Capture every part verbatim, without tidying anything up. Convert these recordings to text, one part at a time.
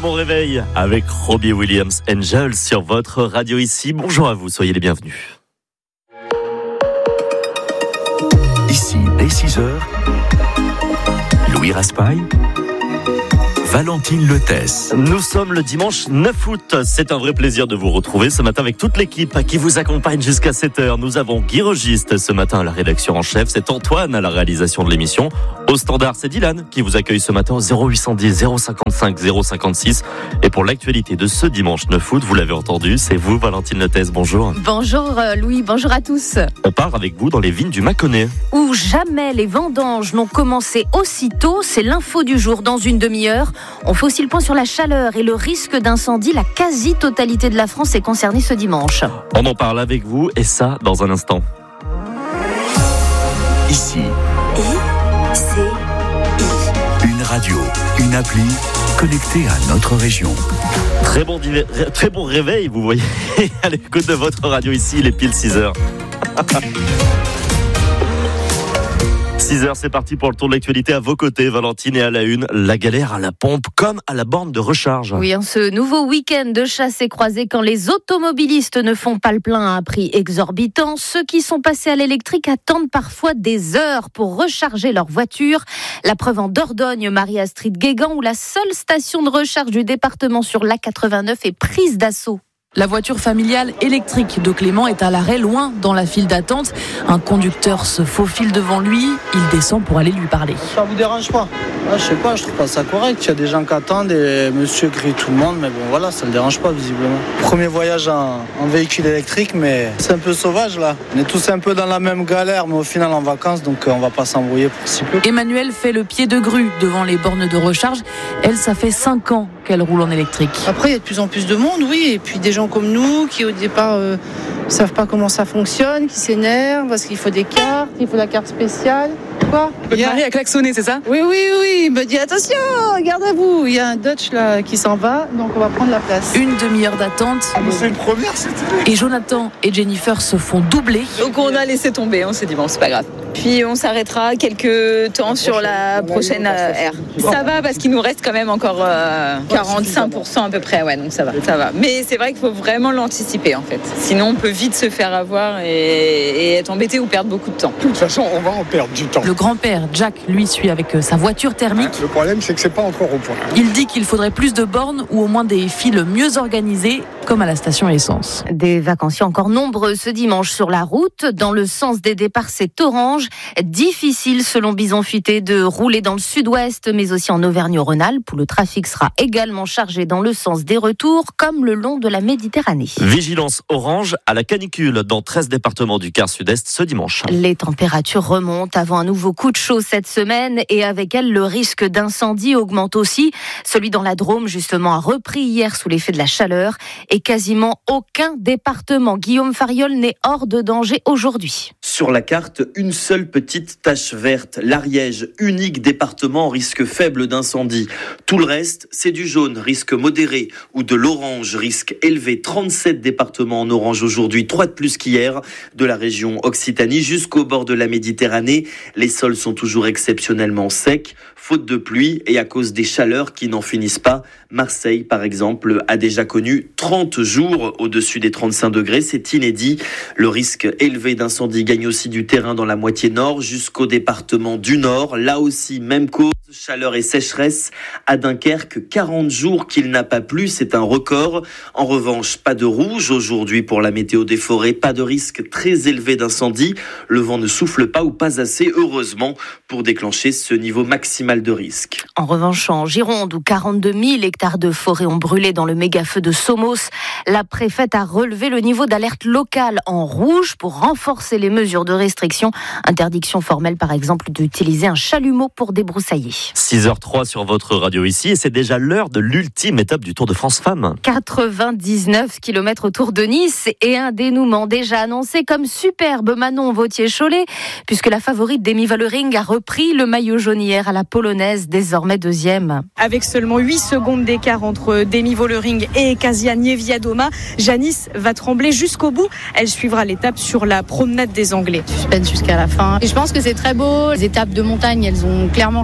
bon réveil avec Robbie Williams, Angel sur votre radio ici. Bonjour à vous, soyez les bienvenus. Ici, dès six heures, Louis Raspail, Valentine Lethès. Nous sommes le dimanche neuf août. C'est un vrai plaisir de vous retrouver ce matin avec toute l'équipe qui vous accompagne jusqu'à sept heures. Nous avons Guy Registe ce matin à la rédaction en chef. C'est Antoine à la réalisation de l'émission. Au standard, c'est Dylan qui vous accueille ce matin au zéro huit cent dix zéro cinquante-cinq zéro cinquante-six. Et pour l'actualité de ce dimanche neuf août, vous l'avez entendu, c'est vous, Valentine Lethès. Bonjour. Bonjour Louis, bonjour à tous. On part avec vous dans les vignes du Mâconnais. Où jamais les vendanges n'ont commencé aussitôt, c'est l'info du jour dans une demi-heure. On fait aussi le point sur la chaleur et le risque d'incendie. La quasi-totalité de la France est concernée ce dimanche. On en parle avec vous et ça dans un instant. Ici, I, C, I. une radio, une appli connectée à notre région. Très bon, diver... très bon réveil, vous voyez, à l'écoute de votre radio ici, il est pile six heures. six heures, c'est parti pour le tour de l'actualité à vos côtés, Valentine, et à la une, la galère à la pompe comme à la borne de recharge. Oui, en ce nouveau week-end de chasse et croisée, quand les automobilistes ne font pas le plein à un prix exorbitant, ceux qui sont passés à l'électrique attendent parfois des heures pour recharger leur voiture. La preuve en Dordogne, Marie-Astrid Guégan, où la seule station de recharge du département sur l'A quatre-vingt-neuf est prise d'assaut. La voiture familiale électrique de Clément est à l'arrêt, loin dans la file d'attente. Un conducteur se faufile devant lui. Il descend pour aller lui parler. Ça vous dérange pas? Ah, je sais pas, je trouve pas ça correct. Il y a des gens qui attendent et monsieur grille tout le monde, mais bon voilà, ça le dérange pas visiblement. Premier voyage en, en véhicule électrique, mais c'est un peu sauvage là. On est tous un peu dans la même galère, mais au final en vacances, donc on va pas s'embrouiller pour si peu. Emmanuel fait le pied de grue devant les bornes de recharge. Elle, ça fait cinq ans qu'elle roule en électrique. Après, il y a de plus en plus de monde, oui, et puis des gens comme nous qui au départ euh, savent pas comment ça fonctionne, qui s'énervent parce qu'il faut des cartes, il faut la carte spéciale. Quoi? Votre mari a klaxonné, c'est ça? Oui, oui, oui, il me dit attention, regardez-vous, il y a un Dutch là qui s'en va, donc on va prendre la place. Une demi-heure d'attente. Ah, mais c'est une première, c'était. Et Jonathan et Jennifer se font doubler. Donc on a laissé tomber, on s'est dit bon, c'est pas grave. Puis on s'arrêtera quelques temps sur la prochaine aire. Ça va parce qu'il nous reste quand même encore euh, quarante-cinq pour cent à peu près, ouais, donc ça va, ça va. Mais c'est vrai qu'il faut vraiment l'anticiper en fait. Sinon on peut vite se faire avoir et, et être embêté ou perdre beaucoup de temps. De toute façon, on va en perdre du temps. Le grand-père, Jack, lui, suit avec sa voiture thermique. Le problème, c'est que c'est pas encore au point. Il dit qu'il faudrait plus de bornes ou au moins des files mieux organisées, comme à la station essence. Des vacanciers encore nombreux ce dimanche sur la route. Dans le sens des départs, c'est orange. Difficile, selon Bison Futé, de rouler dans le sud-ouest, mais aussi en Auvergne-Rhône-Alpes, où le trafic sera également chargé dans le sens des retours, comme le long de la Méditerranée. Vigilance orange à la canicule dans treize départements du quart sud-est ce dimanche. Les températures remontent avant un nouveau coup de chaud cette semaine et avec elle, le risque d'incendie augmente aussi. Celui dans la Drôme, justement, a repris hier sous l'effet de la chaleur et quasiment aucun département, Guillaume Fariol, n'est hors de danger aujourd'hui. Sur la carte, une seule petite tache verte, l'Ariège, unique département en risque faible d'incendie. Tout le reste, c'est du jaune, risque modéré, ou de l'orange, risque élevé. trente-sept départements en orange aujourd'hui, trois de plus qu'hier, de la région Occitanie jusqu'au bord de la Méditerranée. Les sols sont toujours exceptionnellement secs, faute de pluie et à cause des chaleurs qui n'en finissent pas. Marseille, par exemple, a déjà connu trente jours au-dessus des trente-cinq degrés. C'est inédit. Le risque élevé d'incendie gagne aussi du terrain dans la moitié nord jusqu'au département du Nord. Là aussi, même cause, chaleur et sécheresse. À Dunkerque, quarante jours qu'il n'a pas plu, c'est un record. En revanche, pas de rouge aujourd'hui pour la météo des forêts. Pas de risque très élevé d'incendie. Le vent ne souffle pas ou pas assez, heureusement, pour déclencher ce niveau maximal de risque. En revanche, en Gironde, où quarante-deux mille hectares de forêt ont brûlé dans le méga-feu de Somos, la préfète a relevé le niveau d'alerte locale en rouge pour renforcer les mesures de restriction. Interdiction formelle, par exemple, d'utiliser un chalumeau pour débroussailler. six heures trois sur votre radio ici et c'est déjà l'heure de l'ultime étape du Tour de France Femmes. quatre-vingt-dix-neuf kilomètres autour de Nice et un dénouement déjà annoncé comme superbe. Manon Vautier-Cholet, puisque la favorite Demi Vollering a repris le maillot jaune hier à la polonaise, désormais deuxième. Avec seulement huit secondes d'écart entre Demi Vollering et Kasia Niewiadoma, Janice va trembler jusqu'au bout. Elle suivra l'étape sur la promenade des Anglais. Suspense jusqu'à la fin. Et je pense que c'est très beau. Les étapes de montagne, elles ont clairement changé le jeu.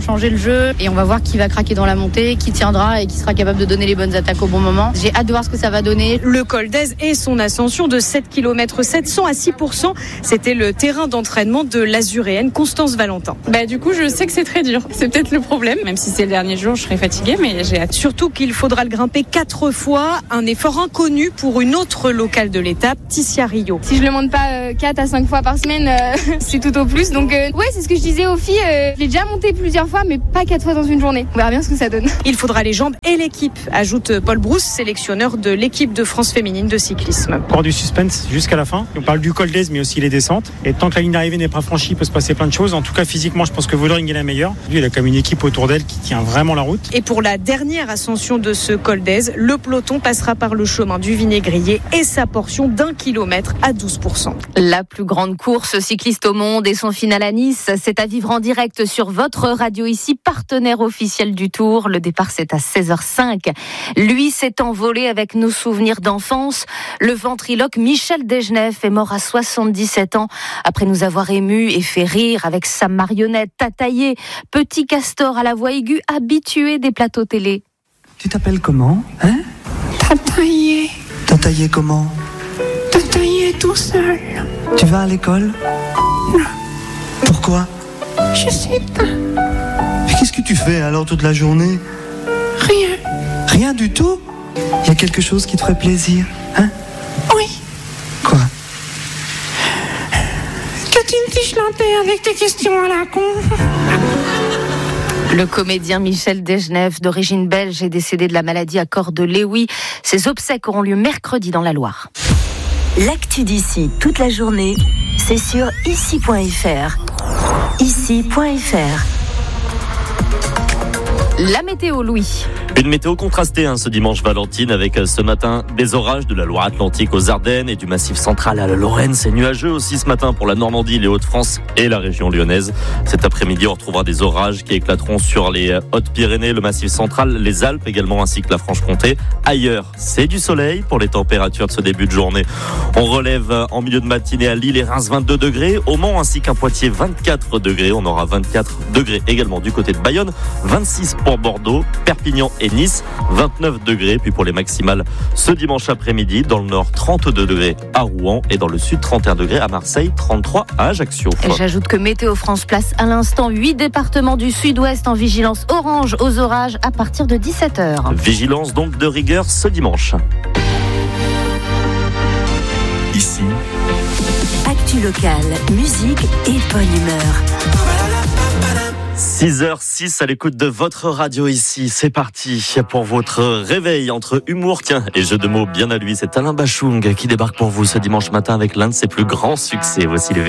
jeu et on va voir qui va craquer dans la montée, qui tiendra et qui sera capable de donner les bonnes attaques au bon moment. J'ai hâte de voir ce que ça va donner. Le col d'Èze et son ascension de sept kilomètres sept cents à six pour cent, c'était le terrain d'entraînement de l'azuréenne Constance Valentin. Bah du coup, je sais que c'est très dur. C'est peut-être le problème, même si c'est le dernier jour, je serai fatiguée, mais j'ai hâte. Surtout qu'il faudra le grimper quatre fois, un effort inconnu pour une autre locale de l'étape, Ticia Rio. Si je le monte pas euh, quatre à cinq fois par semaine, euh, c'est tout au plus. Donc euh, ouais, c'est ce que je disais aux filles, euh, je l'ai déjà monté plusieurs fois, mais pas quatre fois dans une journée. On verra bien ce que ça donne. Il faudra les jambes et l'équipe, ajoute Paul Brousse, sélectionneur de l'équipe de France féminine de cyclisme. Encore du suspense jusqu'à la fin. On parle du col d'Èze, mais aussi les descentes. Et tant que la ligne d'arrivée n'est pas franchie, il peut se passer plein de choses. En tout cas, physiquement, je pense que Vollering est la meilleure. Lui, il a comme une équipe autour d'elle qui tient vraiment la route. Et pour la dernière ascension de ce col d'Èze, le peloton passera par le chemin du Vinaigrier et sa portion d'un kilomètre à douze pour cent. La plus grande course cycliste au monde et son final à Nice, c'est à vivre en direct sur votre radio ici, partenaire officiel du Tour. Le départ, c'est à seize heures cinq. Lui s'est envolé avec nos souvenirs d'enfance. Le ventriloque Michel Desgenèves est mort à soixante-dix-sept ans après nous avoir émus et fait rire avec sa marionnette Tataillé, petit castor à la voix aiguë habitué des plateaux télé. Tu t'appelles comment, hein? Tataillé. Tataillé comment? Tataillé tout seul. Tu vas à l'école? Non. Pourquoi? Je sais pas. Mais qu'est-ce que tu fais alors toute la journée? Rien. Rien du tout? Il y a quelque chose qui te ferait plaisir, hein? Oui. Quoi? Que tu me fiches la paix avec tes questions à la con. Le comédien Michel Desgenèves, d'origine belge, est décédé de la maladie à corps de Lewy. Ses obsèques auront lieu mercredi dans la Loire. L'actu d'ici toute la journée, c'est sur ici point f r. ici point f r. La météo, Louis. Une météo contrastée hein, ce dimanche Valentine avec ce matin des orages de la Loire-Atlantique aux Ardennes et du Massif central à la Lorraine. C'est nuageux aussi ce matin pour la Normandie, les Hauts-de-France et la région lyonnaise. Cet après-midi, on retrouvera des orages qui éclateront sur les Hautes-Pyrénées, le Massif central, les Alpes également ainsi que la Franche-Comté. Ailleurs, c'est du soleil pour les températures de ce début de journée. On relève en milieu de matinée à Lille et Reims vingt-deux degrés, au Mans ainsi qu'à Poitiers vingt-quatre degrés. On aura vingt-quatre degrés également du côté de Bayonne, vingt-six pour Bordeaux, Perpignan et Nice, vingt-neuf degrés. Puis pour les maximales ce dimanche après-midi, dans le nord trente-deux degrés à Rouen et dans le sud trente et un degrés à Marseille, trente-trois à Ajaccio. Et j'ajoute que Météo France place à l'instant huit départements du sud-ouest en vigilance orange aux orages à partir de dix-sept heures. Vigilance donc de rigueur ce dimanche. Ici, actu locale, musique et bonne humeur. six heures six à l'écoute de votre radio ici. C'est parti pour votre réveil entre humour, tiens, et jeu de mots bien à lui. C'est Alain Bachung qui débarque pour vous ce dimanche matin avec l'un de ses plus grands succès. Voici les